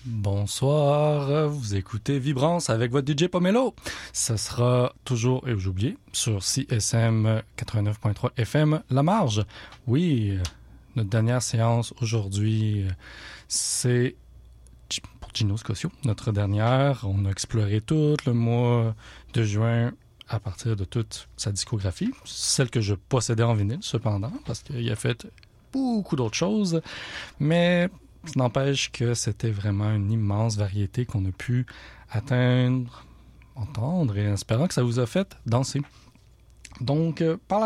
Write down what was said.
Bonsoir, vous écoutez Vibrance avec votre DJ Pomelo. Ça sera toujours, et j'ai oublié, sur CSM 89.3 FM, La Marge. Oui, notre dernière séance aujourd'hui, c'est pour Gino Scosio, notre dernière. On a exploré tout le mois de juin à partir de toute sa discographie, celle que je possédais en vinyle cependant, parce qu'il a fait beaucoup d'autres choses, mais ça n'empêche que c'était vraiment une immense variété qu'on a pu atteindre, entendre, et en espérant que ça vous a fait danser. Donc, par la